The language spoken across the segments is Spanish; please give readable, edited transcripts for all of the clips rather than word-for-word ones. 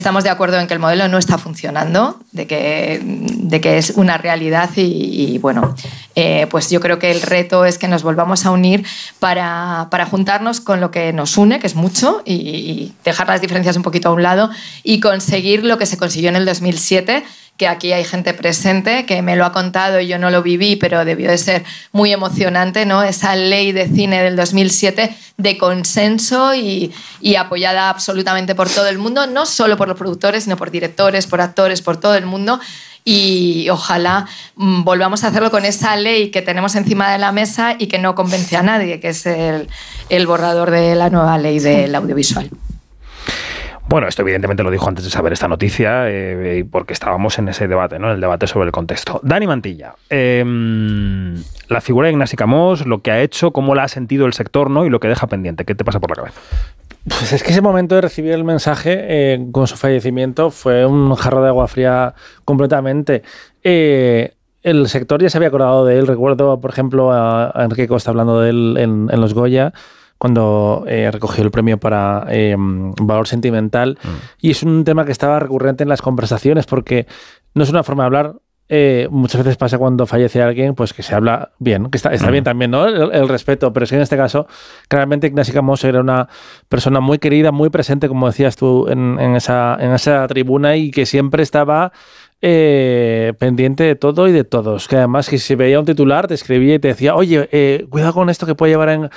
Estamos de acuerdo en que el modelo no está funcionando, de que es una realidad y bueno, pues yo creo que el reto es que nos volvamos a unir para juntarnos con lo que nos une, que es mucho, y dejar las diferencias un poquito a un lado y conseguir lo que se consiguió en el 2007, que aquí hay gente presente que me lo ha contado y yo no lo viví, pero debió de ser muy emocionante, ¿no? Esa ley de cine del 2007 de consenso y apoyada absolutamente por todo el mundo, no solo por los productores, sino por directores, por actores, por todo el mundo. Y ojalá volvamos a hacerlo con esa ley que tenemos encima de la mesa y que no convence a nadie, que es el borrador de la nueva ley del audiovisual. Bueno, esto evidentemente lo dijo antes de saber esta noticia, porque estábamos en ese debate, ¿no? En el debate sobre el contexto. Dani Mantilla, la figura de Ignasi Camós, lo que ha hecho, cómo la ha sentido el sector, ¿no? Y lo que deja pendiente, ¿qué te pasa por la cabeza? Pues es que ese momento de recibir el mensaje con su fallecimiento fue un jarro de agua fría completamente. El sector ya se había acordado de él. Recuerdo, por ejemplo, a Enrique Costa hablando de él en los Goya, cuando recogió el premio para Valor Sentimental. Y es un tema que estaba recurrente en las conversaciones, porque no es una forma de hablar. Muchas veces pasa cuando fallece alguien, pues que se habla bien, que está bien también, ¿no? El respeto, pero es que en este caso, claramente Ignasi Camós era una persona muy querida, muy presente, como decías tú, en esa tribuna, y que siempre estaba pendiente de todo y de todos, que además que si veía un titular te escribía y te decía, oye, cuidado con esto que puede llevar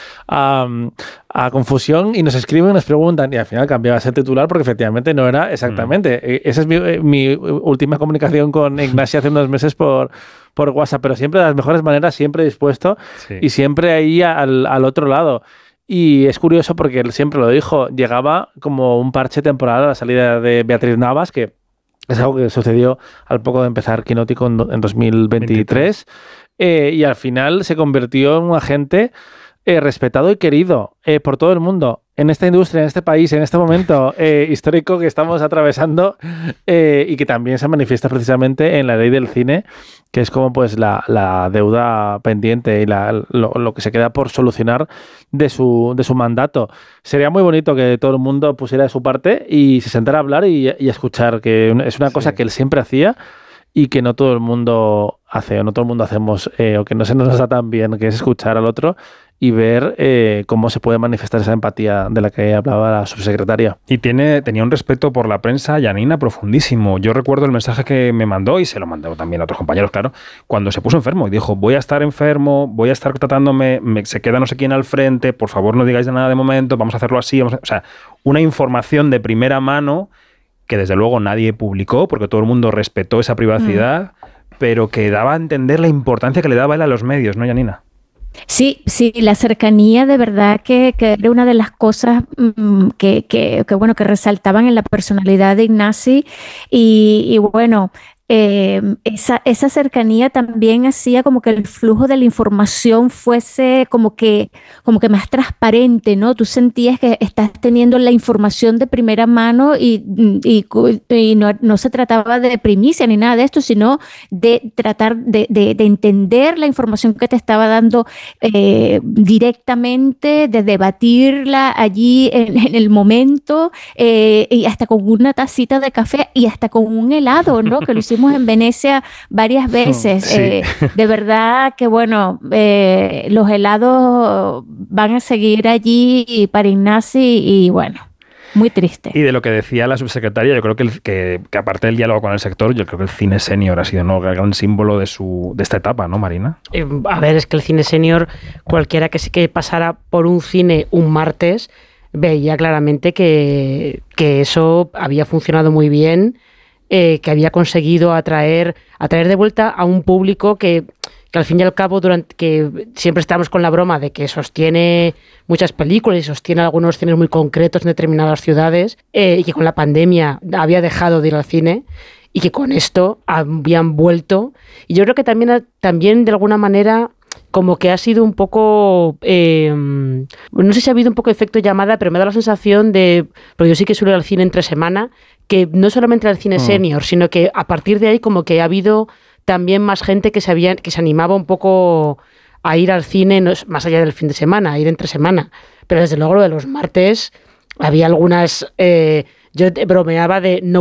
a confusión, y nos escriben y nos preguntan, y al final cambiaba ese titular porque efectivamente no era exactamente. Esa es mi última comunicación con Ignasi hace unos meses por WhatsApp, pero siempre de las mejores maneras, siempre dispuesto, sí, y siempre ahí al otro lado. Y es curioso porque él siempre lo dijo, llegaba como un parche temporal a la salida de Beatriz Navas, que es algo que sucedió al poco de empezar Quinótico en 2023, y al final se convirtió en un agente respetado y querido por todo el mundo en esta industria, en este país, en este momento histórico que estamos atravesando, y que también se manifiesta precisamente en la ley del cine, que es como pues la deuda pendiente y lo que se queda por solucionar de su mandato. Sería muy bonito que todo el mundo pusiera de su parte y se sentara a hablar y escuchar, que es una cosa que él siempre hacía y que no todo el mundo hace, o no todo el mundo hacemos, o que no se nos da tan bien, que es escuchar al otro y ver cómo se puede manifestar esa empatía de la que hablaba la subsecretaria. Y tenía un respeto por la prensa, Janina, profundísimo. Yo recuerdo el mensaje que me mandó, y se lo mandó también a otros compañeros, claro, cuando se puso enfermo y dijo, voy a estar enfermo, voy a estar tratándome, se queda no sé quién al frente, por favor no digáis nada de momento, vamos a hacerlo así. O sea, una información de primera mano que desde luego nadie publicó, porque todo el mundo respetó esa privacidad, pero que daba a entender la importancia que le daba él a los medios, ¿no, Janina? Sí, la cercanía de verdad que era una de las cosas que resaltaban en la personalidad de Ignasi, y bueno, esa cercanía también hacía como que el flujo de la información fuese como que más transparente, ¿no? Tú sentías que estás teniendo la información de primera mano y no se trataba de primicia ni nada de esto, sino de tratar de entender la información que te estaba dando directamente, de debatirla allí en el momento, y hasta con una tacita de café y hasta con un helado, ¿no? Que lo hicimos en Venecia varias veces. Sí. De verdad que bueno, los helados van a seguir allí para Ignasi, y bueno, muy triste. Y de lo que decía la subsecretaria, yo creo que aparte del diálogo con el sector, yo creo que el cine senior ha sido, ¿no?, el gran símbolo de esta etapa, ¿no, Marina? A ver, es que el cine senior, cualquiera que pasara por un cine un martes, veía claramente que eso había funcionado muy bien, que había conseguido atraer de vuelta a un público que al fin y al cabo, que siempre estamos con la broma de que sostiene muchas películas y sostiene algunos cines muy concretos en determinadas ciudades, y que con la pandemia había dejado de ir al cine, y que con esto habían vuelto. Y yo creo que también de alguna manera como que ha sido un poco, no sé si ha habido un poco de efecto llamada, pero me da la sensación porque yo sí que suelo ir al cine entre semana, que no solamente era el cine senior, sino que a partir de ahí como que ha habido también más gente que se animaba un poco a ir al cine, no, más allá del fin de semana, a ir entre semana. Pero desde luego lo de los martes, había algunas, yo bromeaba de no